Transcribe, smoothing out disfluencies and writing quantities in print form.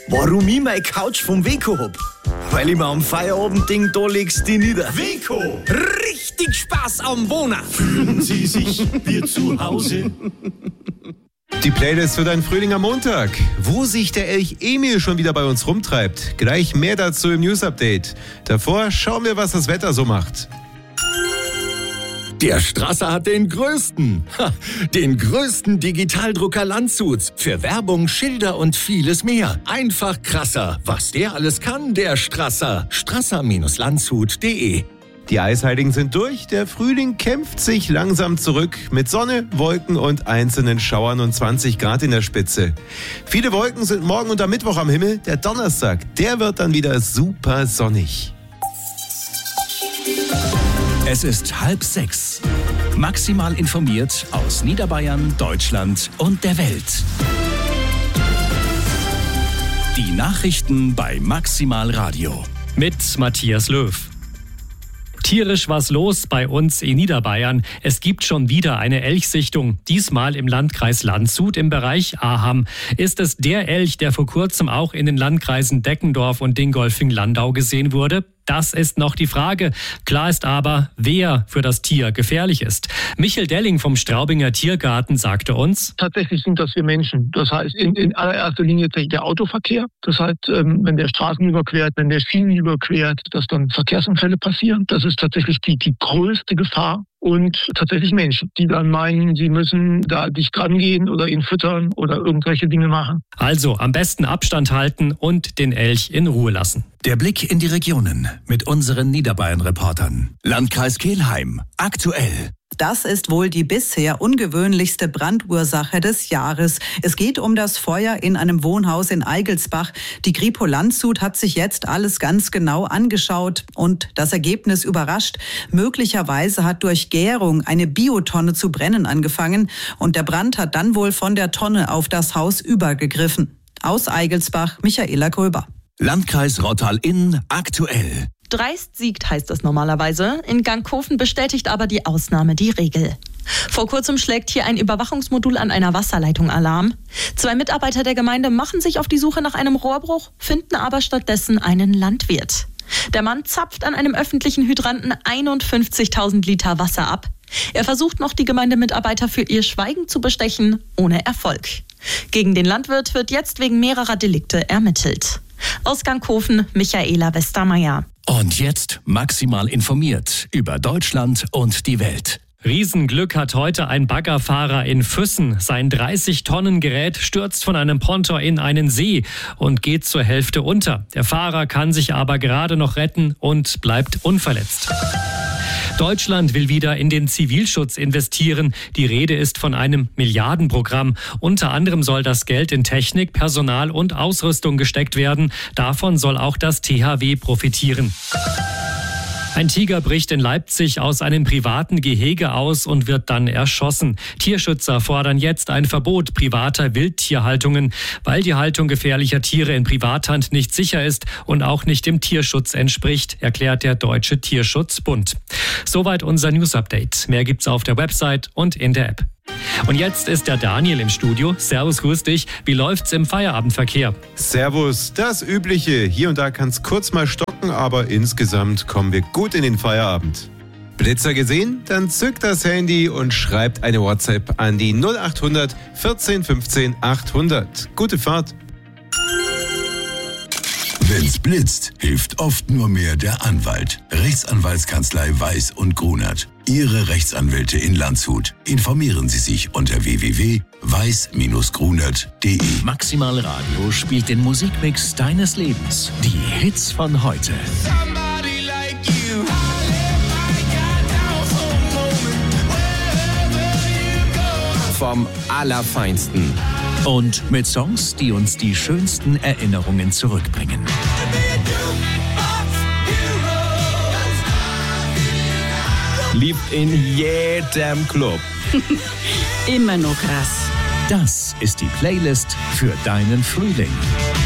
Warum ich meine Couch vom Weco hab? Weil ich mir am Feierabendding da legst die nieder. Weco! Richtig Spaß am Wohnen! Fühlen Sie sich wie zu Hause? Die Playlist für deinen Frühling am Montag. Wo sich der Elch Emil schon wieder bei uns rumtreibt. Gleich mehr dazu im News-Update. Davor schauen wir, was das Wetter so macht. Der Strasser hat den größten Digitaldrucker Landshuts. Für Werbung, Schilder und vieles mehr. Einfach krasser. Was der alles kann, der Strasser. Strasser-landshut.de. Die Eisheiligen sind durch. Der Frühling kämpft sich langsam zurück. Mit Sonne, Wolken und einzelnen Schauern und 20 Grad in der Spitze. Viele Wolken sind morgen und am Mittwoch am Himmel. Der Donnerstag, der wird dann wieder super sonnig. Es ist 5:30. Maximal informiert aus Niederbayern, Deutschland und der Welt. Die Nachrichten bei Maximal Radio. Mit Matthias Löw. Tierisch was los bei uns in Niederbayern. Es gibt schon wieder eine Elchsichtung. Diesmal im Landkreis Landshut im Bereich Aham. Ist es der Elch, der vor kurzem auch in den Landkreisen Deckendorf und Dingolfing-Landau gesehen wurde? Das ist noch die Frage. Klar ist aber, wer für das Tier gefährlich ist. Michel Delling vom Straubinger Tiergarten sagte uns: Tatsächlich sind das wir Menschen. Das heißt in allererster Linie der Autoverkehr. Das heißt, wenn der Straßen überquert, wenn der Schienen überquert, dass dann Verkehrsunfälle passieren. Das ist tatsächlich die größte Gefahr. Und tatsächlich Menschen, die dann meinen, sie müssen da dicht rangehen oder ihn füttern oder irgendwelche Dinge machen. Also am besten Abstand halten und den Elch in Ruhe lassen. Der Blick in die Regionen mit unseren Niederbayern-Reportern. Landkreis Kelheim. Aktuell. Das ist wohl die bisher ungewöhnlichste Brandursache des Jahres. Es geht um das Feuer in einem Wohnhaus in Eigelsbach. Die Kripo Landshut hat sich jetzt alles ganz genau angeschaut und das Ergebnis überrascht. Möglicherweise hat durch Gärung eine Biotonne zu brennen angefangen und der Brand hat dann wohl von der Tonne auf das Haus übergegriffen. Aus Eigelsbach, Michaela Gröber. Landkreis Rottal-Inn. Aktuell. Dreist siegt, heißt es normalerweise. In Gangkofen bestätigt aber die Ausnahme die Regel. Vor kurzem schlägt hier ein Überwachungsmodul an einer Wasserleitung Alarm. 2 Mitarbeiter der Gemeinde machen sich auf die Suche nach einem Rohrbruch, finden aber stattdessen einen Landwirt. Der Mann zapft an einem öffentlichen Hydranten 51.000 Liter Wasser ab. Er versucht noch, die Gemeindemitarbeiter für ihr Schweigen zu bestechen, ohne Erfolg. Gegen den Landwirt wird jetzt wegen mehrerer Delikte ermittelt. Aus Gangkofen, Michaela Westermeier. Und jetzt maximal informiert über Deutschland und die Welt. Riesenglück hat heute ein Baggerfahrer in Füssen. Sein 30-Tonnen-Gerät stürzt von einem Pontor in einen See und geht zur Hälfte unter. Der Fahrer kann sich aber gerade noch retten und bleibt unverletzt. Deutschland will wieder in den Zivilschutz investieren. Die Rede ist von einem Milliardenprogramm. Unter anderem soll das Geld in Technik, Personal und Ausrüstung gesteckt werden. Davon soll auch das THW profitieren. Ein Tiger bricht in Leipzig aus einem privaten Gehege aus und wird dann erschossen. Tierschützer fordern jetzt ein Verbot privater Wildtierhaltungen, weil die Haltung gefährlicher Tiere in Privathand nicht sicher ist und auch nicht dem Tierschutz entspricht, erklärt der Deutsche Tierschutzbund. Soweit unser News-Update. Mehr gibt's auf der Website und in der App. Und jetzt ist der Daniel im Studio. Servus, grüß dich. Wie läuft's im Feierabendverkehr? Servus, das Übliche. Hier und da kann's kurz mal stocken, aber insgesamt kommen wir gut in den Feierabend. Blitzer gesehen? Dann zückt das Handy und schreibt eine WhatsApp an die 0800 14 15 800. Gute Fahrt. Wenn's blitzt, hilft oft nur mehr der Anwalt. Rechtsanwaltskanzlei Weiß und Grunert. Ihre Rechtsanwälte in Landshut. Informieren Sie sich unter www.weiß-grunert.de. Maximal Radio spielt den Musikmix deines Lebens. Die Hits von heute. Vom Allerfeinsten. Und mit Songs, die uns die schönsten Erinnerungen zurückbringen. Liebt in jedem Club. Immer noch krass. Das ist die Playlist für deinen Frühling.